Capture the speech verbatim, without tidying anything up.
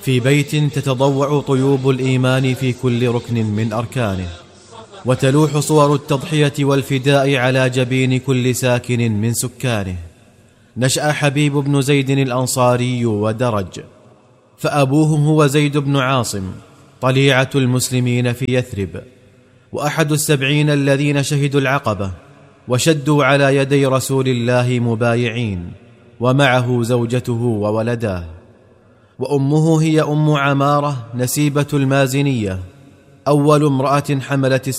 في بيت تتضوع طيوب الإيمان في كل ركن من أركانه، وتلوح صور التضحية والفداء على جبين كل ساكن من سكانه. نشأ حبيب بن زيد الأنصاري ودرج، فأبوه هو زيد بن عاصم طليعة المسلمين في يثرب، وأحد السبعين الذين شهدوا العقبة وشدوا على يدي رسول الله مبايعين، ومعه زوجته وولداه. وأمه هي أم عمارة نسيبة المازنية، أول امرأة حملت